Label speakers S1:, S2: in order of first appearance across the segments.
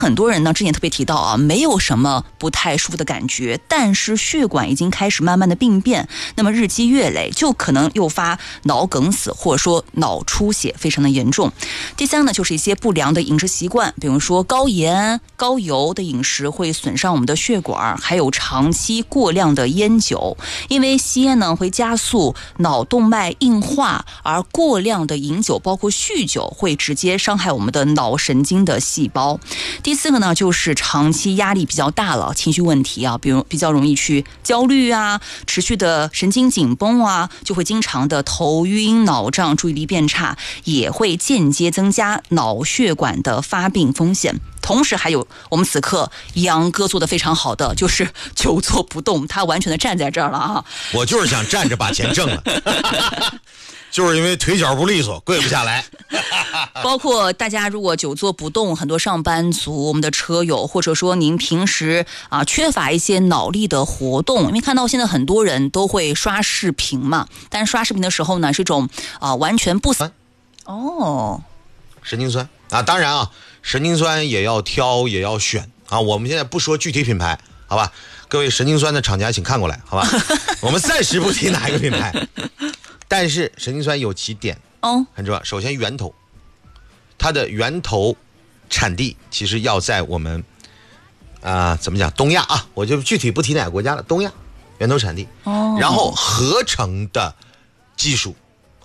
S1: 很多人呢之前特别提到啊，没有什么不太舒服的感觉，但是血管已经开始慢慢的病变，那么日积月累就可能诱发脑梗死或者说脑出血，非常的严重。第三呢，就是一些不良的饮食习惯，比如说高盐高油的饮食会损伤我们的血管，还有长期过量的烟酒，因为吸烟呢会加速脑动脉硬化，而过量的饮酒包括酗酒会直接伤害我们的脑神经的细胞。第四个呢，就是长期压力比较大了，情绪问题啊，比如比较容易去焦虑啊，持续的神经紧绷啊，就会经常的头晕脑胀，注意力变差，也会间接增加脑血管的发病风险。同时还有我们此刻杨哥做的非常好的，就是久坐不动，他完全的站在这儿了啊！
S2: 我就是想站着把钱挣了。就是因为腿脚不利索，跪不下来。
S1: 包括大家如果久坐不动，很多上班族、我们的车友，或者说您平时缺乏一些脑力的活动，因为看到现在很多人都会刷视频嘛，但是刷视频的时候呢，是一种完全不
S2: 神经酸啊，当然啊，神经酸也要挑，也要选啊。我们现在不说具体品牌，好吧？各位神经酸的厂家请看过来，好吧？我们暂时不提哪一个品牌。但是神经酸有几点很重要。首先源头，它的源头产地其实要在我们怎么讲东亚啊，我就具体不提哪个国家了，东亚源头产地。然后合成的技术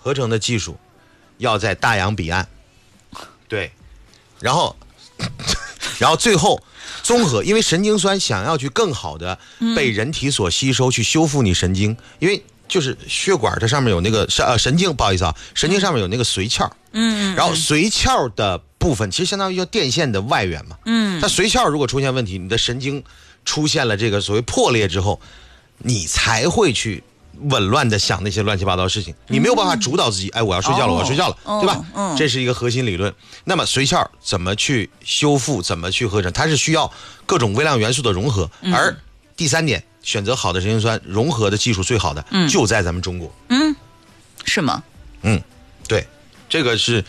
S2: 要在大洋彼岸，对，然后最后综合，因为神经酸想要去更好的被人体所吸收，去修复你神经，因为就是血管它上面有那个神经，不好意思啊，神经上面有那个髓鞘，然后髓鞘的部分其实相当于叫电线的外缘嘛，它髓鞘如果出现问题，你的神经出现了这个所谓破裂之后，你才会去紊乱的想那些乱七八糟的事情，你没有办法主导自己，我要睡觉了，我要睡觉了，对吧？这是一个核心理论。那么髓鞘怎么去修复，怎么去合成，它是需要各种微量元素的融合。而第三点，选择好的神经酸融合的技术最好的就在咱们中国。
S1: 是吗？
S2: 对，这个是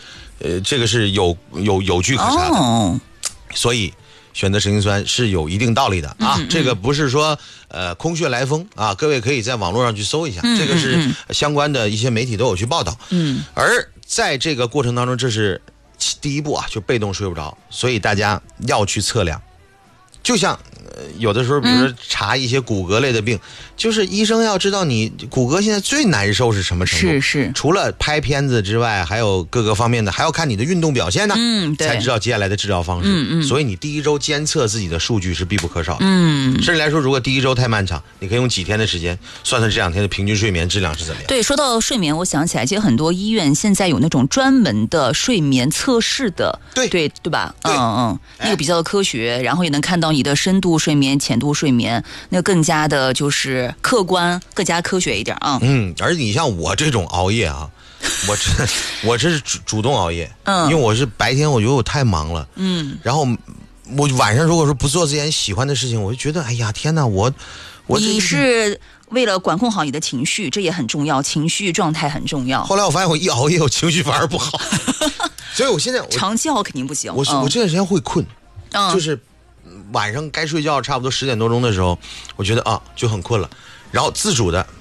S2: 有据可查的。所以选择神经酸是有一定道理的啊，这个不是说空穴来风啊，各位可以在网络上去搜一下，这个是相关的一些媒体都有去报道。而在这个过程当中，这是第一步啊，就被动睡不着，所以大家要去测量。就像有的时候比如说查一些骨骼类的病，就是医生要知道你骨骼现在最难受是什么程度，
S1: 是
S2: 除了拍片子之外，还有各个方面的，还要看你的运动表现呢，才知道接下来的治疗方式。所以你第一周监测自己的数据是必不可少的。甚至来说，如果第一周太漫长，你可以用几天的时间算算这2天的平均睡眠质量是怎么样。
S1: 对，说到睡眠，我想起来，其实很多医院现在有那种专门的睡眠测试的，对吧？那个比较科学，然后也能看到你的深度睡眠、浅度睡眠，那个更加的就是客观，更加科学一点啊。
S2: 而你像我这种熬夜啊，我这是主动熬夜，因为我是白天我觉得我太忙了，然后我晚上如果说不做自己喜欢的事情，我就觉得哎呀天哪，
S1: 你是为了管控好你的情绪，这也很重要，情绪状态很重要。
S2: 后来我发现我一熬夜，我情绪反而不好，所以我现在
S1: 长期熬肯定不行。
S2: 我这段时间会困，就是晚上该睡觉差不多10点多钟的时候，我觉得就很困了，然后自主的